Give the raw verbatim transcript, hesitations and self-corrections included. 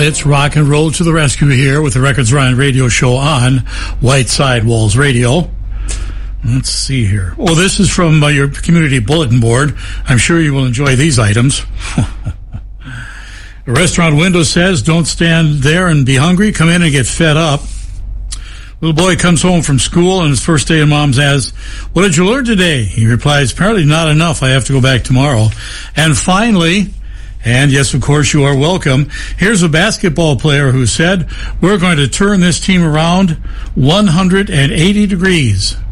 it's rock and roll to the rescue here with the Records Ryan radio show on White Sidewalls Radio. Let's see here. Well, this is from uh, your community bulletin board. I'm sure you will enjoy these items. The restaurant window says, don't stand there and be hungry. Come in and get fed up. Little boy comes home from school on his first day and mom asks, what did you learn today? He replies, apparently not enough. I have to go back tomorrow. And finally, and yes, of course, you are welcome. Here's a basketball player who said, we're going to turn this team around one hundred eighty degrees.